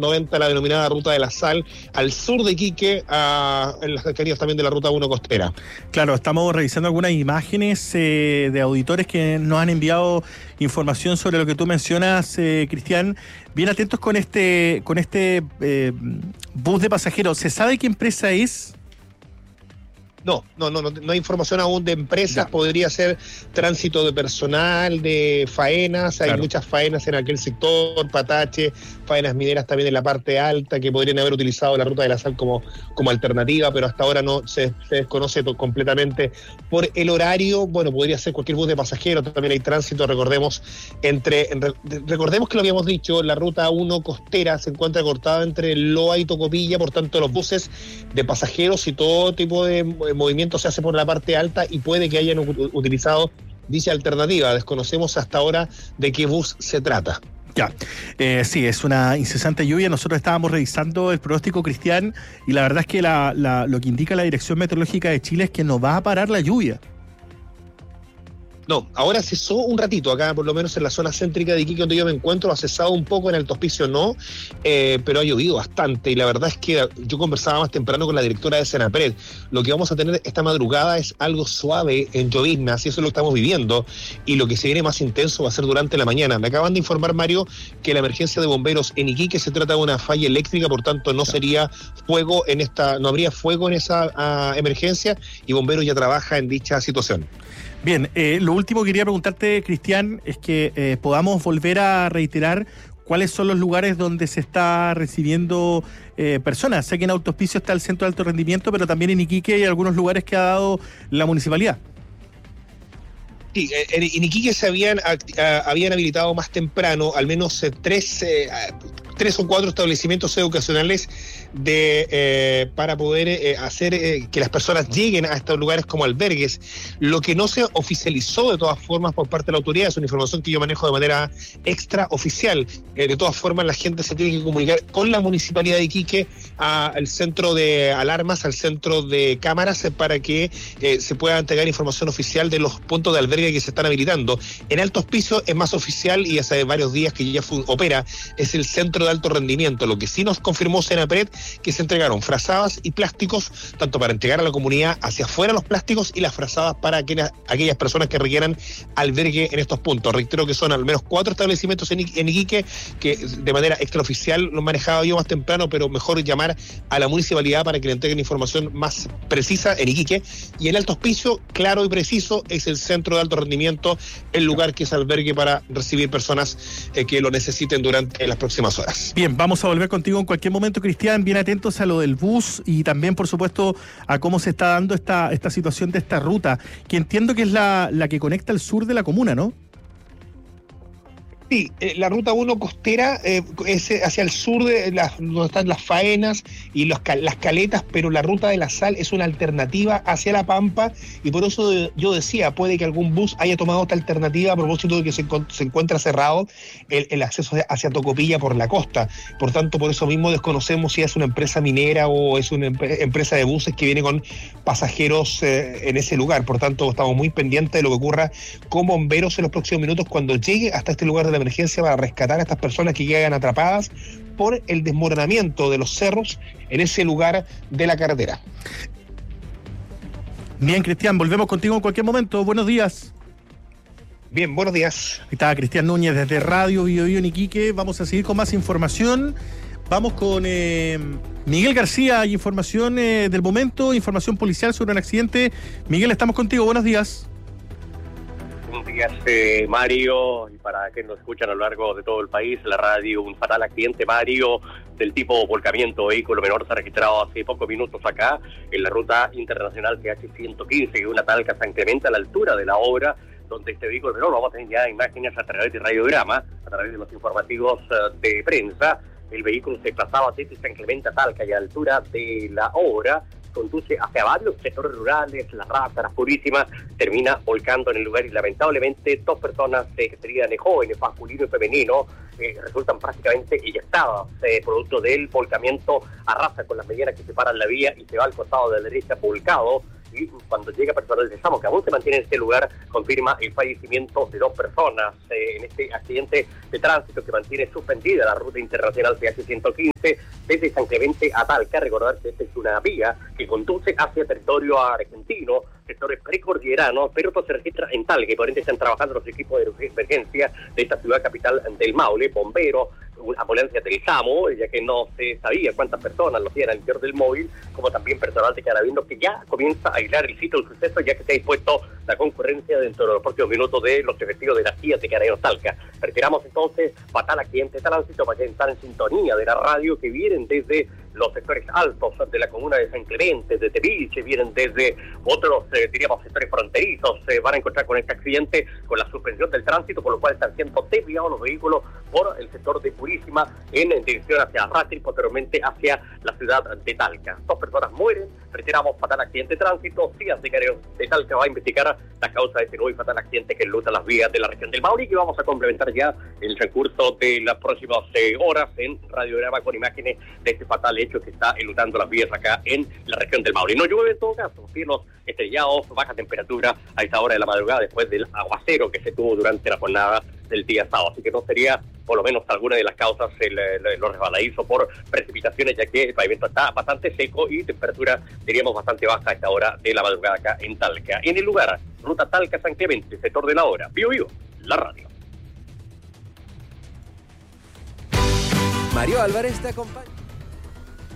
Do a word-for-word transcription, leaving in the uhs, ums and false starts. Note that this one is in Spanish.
noventa, la denominada Ruta de la Sal, al sur de Iquique, a, en las cercanías también de la Ruta uno costera. Claro, estamos revisando algunas imágenes eh, de auditores que nos han enviado información sobre lo que tú mencionas, eh, Cristian. Bien atentos con este, con este eh, bus de pasajeros. ¿Se sabe qué empresa es? No, no, no, no, no hay información aún de empresas, ya. Podría ser tránsito de personal, de faenas, hay claro. muchas faenas en aquel sector, Patache, faenas mineras también en la parte alta, que podrían haber utilizado la Ruta de la Sal como, como alternativa, pero hasta ahora no se, se desconoce to- completamente por el horario. Bueno, podría ser cualquier bus de pasajeros, también hay tránsito, recordemos, entre, en, recordemos que lo habíamos dicho, la Ruta uno costera se encuentra cortada entre Loa y Tocopilla, por tanto los buses de pasajeros y todo tipo de movimiento se hace por la parte alta y puede que hayan u- utilizado dicha alternativa. Desconocemos hasta ahora de qué bus se trata. Ya, eh, sí, es una incesante lluvia. Nosotros estábamos revisando el pronóstico, Cristian, y la verdad es que la, la, lo que indica la Dirección Meteorológica de Chile es que no va a parar la lluvia. No, ahora cesó un ratito, acá por lo menos en la zona céntrica de Iquique donde yo me encuentro, ha cesado un poco, en Alto Hospicio no, eh, pero ha llovido bastante y la verdad es que yo conversaba más temprano con la directora de Senapred. Lo que vamos a tener esta madrugada es algo suave en lloviznas y eso es lo que estamos viviendo, y lo que se viene más intenso va a ser durante la mañana. Me acaban de informar, Mario, que la emergencia de bomberos en Iquique se trata de una falla eléctrica, por tanto no sería fuego en esta, no habría fuego en esa uh, emergencia, y bomberos ya trabaja en dicha situación. Bien, eh, lo último que quería preguntarte, Cristian, es que eh, podamos volver a reiterar cuáles son los lugares donde se está recibiendo eh, personas. Sé que en Alto Hospicio está el Centro de Alto Rendimiento, pero también en Iquique hay algunos lugares que ha dado la municipalidad. Sí, en, en Iquique se habían, a, habían habilitado más temprano al menos eh, tres, eh, tres o cuatro establecimientos educacionales de eh, para poder eh, hacer eh, que las personas lleguen a estos lugares como albergues. Lo que no se oficializó de todas formas por parte de la autoridad, es una información que yo manejo de manera extraoficial. Eh, de todas formas, la gente se tiene que comunicar con la Municipalidad de Iquique, a, al centro de alarmas, al centro de cámaras, eh, para que eh, se pueda entregar información oficial de los puntos de albergue que se están habilitando. En Alto Hospicio es más oficial y hace varios días que ya fue, opera, es el Centro de Alto Rendimiento. Lo que sí nos confirmó Senapred, que se entregaron frazadas y plásticos, tanto para entregar a la comunidad hacia afuera los plásticos y las frazadas para aquellas, aquellas personas que requieran albergue en estos puntos. Reitero que son al menos cuatro establecimientos en, en Iquique, que de manera extraoficial lo manejaba yo más temprano, pero mejor llamar a la municipalidad para que le entreguen información más precisa en Iquique. Y en Alto Hospicio, claro y preciso, es el Centro de Alto Rendimiento, el lugar que es albergue para recibir personas eh, que lo necesiten durante las próximas horas. Bien, vamos a volver contigo en cualquier momento, Cristian, bien atentos a lo del bus y también, por supuesto, a cómo se está dando esta, esta situación de esta ruta, que entiendo que es la, la que conecta el sur de la comuna, ¿no? Sí, eh, la Ruta uno costera eh, es hacia el sur de las, donde están las faenas y los, las caletas, pero la Ruta de la Sal es una alternativa hacia la Pampa, y por eso de, yo decía, puede que algún bus haya tomado esta alternativa a propósito de que se, se encuentra cerrado el, el acceso hacia Tocopilla por la costa. Por tanto, por eso mismo desconocemos si es una empresa minera o es una empresa de buses que viene con pasajeros eh, en ese lugar. Por tanto, estamos muy pendientes de lo que ocurra con bomberos en los próximos minutos cuando llegue hasta este lugar de la emergencia para rescatar a estas personas que quedan atrapadas por el desmoronamiento de los cerros en ese lugar de la carretera. Bien, Cristian, volvemos contigo en cualquier momento. Buenos días. Bien, buenos días. Ahí está Cristian Núñez desde Radio Bio Bio en Iquique. Vamos a seguir con más información. Vamos con eh, Miguel García. Hay información eh, del momento, información policial sobre un accidente. Miguel, estamos contigo. Buenos días. Buenos días, eh, Mario, y para que nos escuchan a lo largo de todo el país, la radio, un fatal accidente, Mario, del tipo volcamiento vehículo menor se ha registrado hace pocos minutos acá, en la ruta internacional P H ciento quince, que es una talca San Clemente a la altura de la obra, donde este vehículo menor, vamos a tener ya imágenes a través de radiograma, a través de los informativos uh, de prensa. El vehículo se desplazaba desde San Clemente a Talca y a la altura de la obra, conduce hacia varios sectores rurales, las Rátaras Purísimas, termina volcando en el lugar y lamentablemente dos personas eh, que serían jóvenes, masculino y femenino, eh, resultan prácticamente eyectadas, eh, producto del volcamiento, arrasa con las medianas que separan la vía y se va al costado de la derecha volcado y cuando llega personal de SAMU, que aún se mantiene en este lugar, confirma el fallecimiento de dos personas eh, en este accidente de tránsito que mantiene suspendida la ruta internacional P H ciento quince desde San Clemente a Talca. Recordar que esta es una vía que conduce hacia territorio argentino, sectores precordilleranos, pero esto se registra en Talca y por ende están trabajando los equipos de emergencia de esta ciudad capital del Maule, bomberos, ambulancias del SAMU, ya que no se sabía cuántas personas lo hacían al interior del móvil, como también personal de Carabineros que ya comienza a aislar el sitio del suceso, ya que se ha dispuesto la concurrencia dentro de los próximos minutos de los efectivos de las guías de Carabineros Talca. Retiramos entonces fatal accidente de tránsito para que están en sintonía de la radio, que vienen desde los sectores altos de la comuna de San Clemente, de Tepiche, vienen desde otros, eh, diríamos, sectores fronterizos, se eh, van a encontrar con este accidente, con la suspensión del tránsito, por lo cual están siendo desviados los vehículos por el sector de Purísima en, en dirección hacia Rastri, posteriormente hacia la ciudad de Talca. Dos personas mueren, retiramos fatal accidente de tránsito, Cías de Carabineros de Talca va a investigar la causa de este nuevo y fatal accidente que enluta las vías de la región del Maule, que vamos a complementar ya en el recurso de las próximas eh, horas en radiograma con imágenes de este fatal hecho que está enlutando las vías acá en la región del Maule. No llueve en todo caso, cielos estrellados, baja temperatura a esta hora de la madrugada después del aguacero que se tuvo durante la jornada del día sábado, así que no sería por lo menos alguna de las causas el, el, los resbaladizos por precipitaciones, ya que el pavimento está bastante seco y temperatura, diríamos, bastante baja a esta hora de la madrugada acá en Talca. En el lugar, ruta Talca-San Clemente, sector de la hora, Vivo Vivo, la radio. Mario Álvarez te acompaña.